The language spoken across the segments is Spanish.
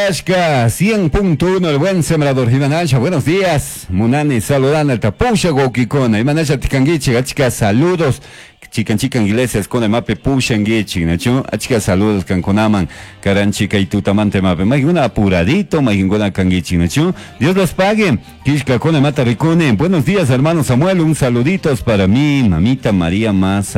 Ashka 100.1, el buen sembrador Imanasha, buenos días. Munani saludando al Tapusha Gokikona. Imanasha Tikangichi, achika saludos. Chican iglesias con el mape Pushangichi, ¿no? Achika saludos canconaman, caranchica y tutamante mape. Maguna apuradito, magingona kangichi, ¿no? Dios los pague. Kishka con el mata ricone. Buenos días, hermano Samuel. Un saluditos para mí, mamita María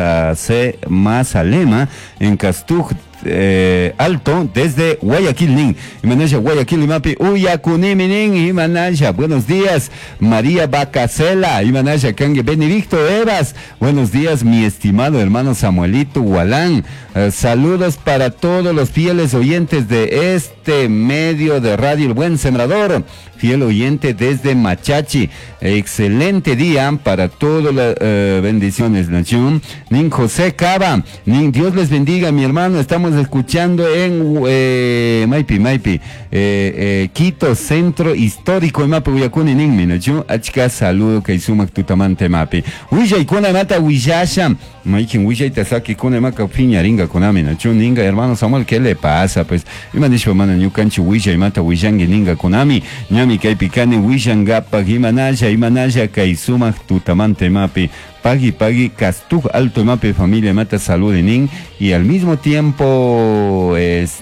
Mazalema, en Castuj. Alto desde Guayaquil Nin, Imanasha Guayaquil Imapi Uyakunimi Nin, Imanasha, buenos días. María Bacasela, Imanasha Kange Benedicto Evas, buenos días mi estimado hermano Samuelito Gualán. Saludos para todos los fieles oyentes de este medio de radio El Buen Sembrador, fiel oyente desde Machachi. Excelente día para todas las bendiciones, Nación. Nin José Cava, Nin Dios les bendiga, mi hermano. Estamos escuchando en Maipi, Quito, Centro Histórico, Mapi Uyakuni Nin, Nación. Achka saludo que sumak tutamante Mapi. Uya y kuna mata Uyasha, Maikin Uya y Tasaki kuna maka Fiñaringa Konami, Nación. Ninga, hermano Samuel, ¿qué le pasa? Pues, Imanisho mana Ñukanchi Uya y mata Uyangi Ninga Konami, Ñami Kai Picani Uyangapa, Imanasha Kai sumak tutamante Mapi. Pagi, Castuj, Alto Mape, familia Mata, salud Nin, y al mismo tiempo,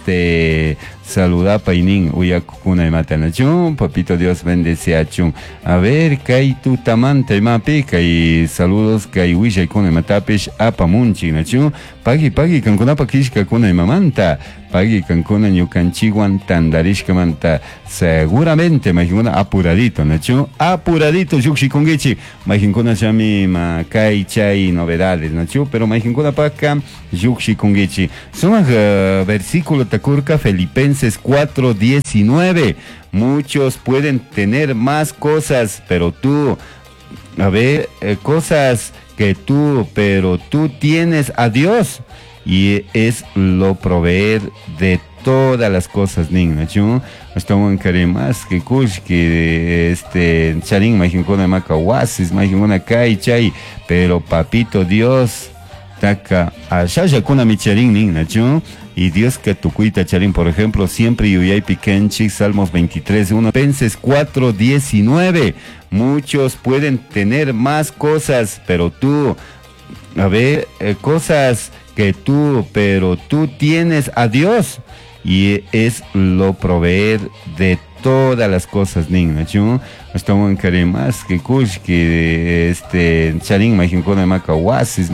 saluda Painin, Uyakuna y Mata Nachun, papito Dios bendice a Chun. A ver, Kai Tutamante Mape, Kai saludos, Kai Wisha y Kuna Matapish, Apamunchi Nachun, Pagi, Cancuna Pakishka Kuna y Mamanta, Pagi, Cancuna, Ñucanchiguan, Tandarishka Manta, seguramente, Majinguna, apuradito, Nachun, apuradito, Yuxi Kungichi, Majinguna Shami, Kai Chay, novedades, Nacho, pero Majinguna Paca, Yuxi Kungichi. Son versículo Takurka, Filipenses 4:19. Muchos pueden tener más cosas, pero tú, cosas que tú, pero tú tienes a Dios, y es lo proveer de todas las cosas, Nacho. Estamos en Karemas, que Kush, que Charín, Majingona Macahuasis, Majingona Kai Chay, pero papito Dios, Taka, Ashaya Kuna Micharín, Nacho, y Dios que tu cuita Charín, por ejemplo, siempre Yuyay Pikenchi, Salmos 23:1, Filipenses 4:19. Muchos pueden tener más cosas, pero tú, cosas que tú, pero tú tienes a Dios, y es lo proveer de todas las cosas, Nacho. Estamos en Karemas, que Kush, que Charín, Majingona Macahuasis,